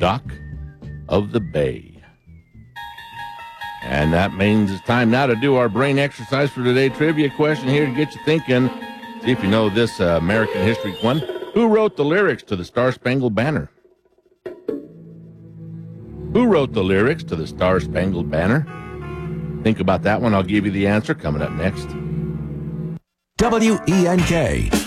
Dock of the Bay. And that means it's time now to do our brain exercise for today. Trivia question here to get you thinking. See if you know this American history one. Who wrote the lyrics to the Star-Spangled Banner? Who wrote the lyrics to the Star-Spangled Banner? Think about that one. I'll give you the answer coming up next. WENK.